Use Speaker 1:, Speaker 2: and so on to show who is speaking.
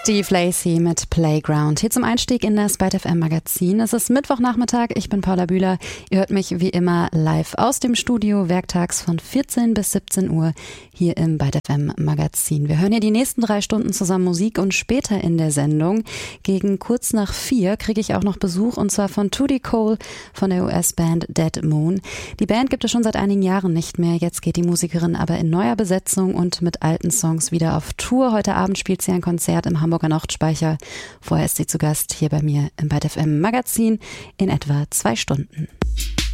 Speaker 1: Steve Lacy mit Playground. Hier zum Einstieg in das Byte FM Magazin. Es ist Mittwochnachmittag, ich bin Paula Bühler. Ihr hört mich wie immer live aus dem Studio, werktags von 14 bis 17 Uhr hier im Byte FM Magazin. Wir hören hier die nächsten 3 Stunden zusammen Musik und später in der Sendung, gegen kurz nach 4, kriege ich auch noch Besuch und zwar von Tootie Cole von der US-Band Dead Moon. Die Band gibt es schon seit einigen Jahren nicht mehr. Jetzt geht die Musikerin aber in neuer Besetzung und mit alten Songs wieder auf Tour. Heute Abend spielt sie ein Konzert im Hamburger Nachtspeicher. Vorher ist sie zu Gast hier bei mir im Byte FM Magazin in etwa 2 Stunden.